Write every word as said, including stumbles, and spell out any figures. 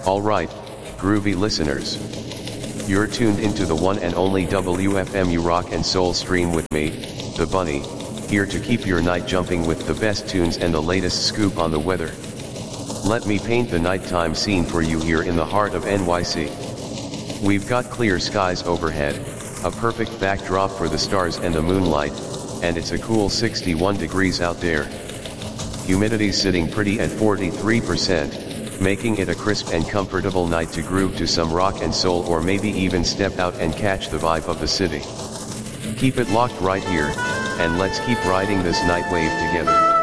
Alright, groovy listeners. You're tuned into the one and only W F M U Rock and Soul stream with me, the Bunny, here to keep your night jumping with the best tunes and the latest scoop on the weather. Let me paint the nighttime scene for you here in the heart of N Y C. We've got clear skies overhead, a perfect backdrop for the stars and the moonlight, and it's a cool sixty-one degrees out there. Humidity sitting pretty at forty-three percent. Making it a crisp and comfortable night to groove to some rock and soul, or maybe even step out and catch the vibe of the city. Keep it locked right here, and let's keep riding this night wave together.